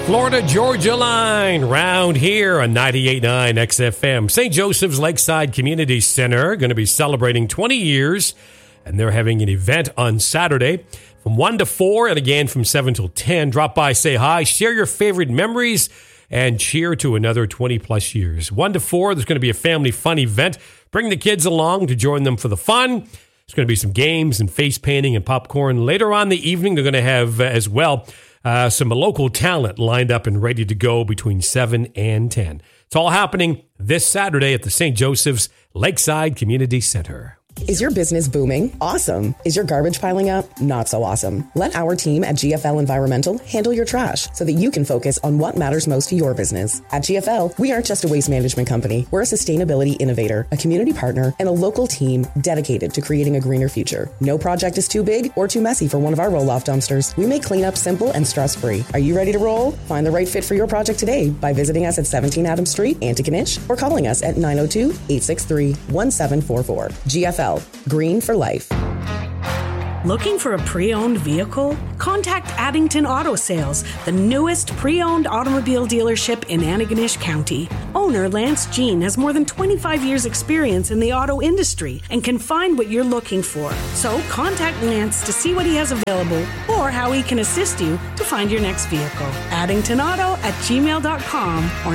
Florida-Georgia line round here on 98.9 XFM. St. Joseph's Lakeside Community Center going to be celebrating 20 years, and they're having an event on Saturday from 1 to 4 and again from 7 till 10. Drop by, say hi, share your favorite memories, and cheer to another 20-plus years. 1 to 4, there's going to be a family fun event. Bring the kids along to join them for the fun. There's going to be some games and face painting and popcorn. Later on in the evening, they're going to have as well some local talent lined up and ready to go between 7 and 10. It's all happening this Saturday at the St. Joseph's Lakeside Community Center. Is your business booming? Awesome. Is your garbage piling up? Not so awesome. Let our team at GFL Environmental handle your trash so that you can focus on what matters most to your business. At GFL, we aren't just a waste management company. We're a sustainability innovator, a community partner, and a local team dedicated to creating a greener future. No project is too big or too messy for one of our roll-off dumpsters. We make cleanup simple and stress-free. Are you ready to roll? Find the right fit for your project today by visiting us at 17 Adams Street, Antigonish, or calling us at 902-863-1744. GFL. Green for life. Looking for a pre-owned vehicle? Contact Addington Auto Sales, the newest pre-owned automobile dealership in Antigonish County. Owner Lance Jean has more than 25 years experience in the auto industry and can find what you're looking for. So contact Lance to see what he has available or how he can assist you to find your next vehicle. addingtonauto@gmail.com or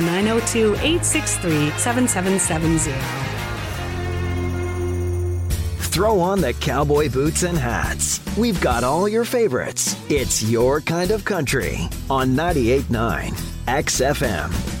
902-863-7770. Throw on the cowboy boots and hats. We've got all your favorites. It's your kind of country on 98.9 XFM.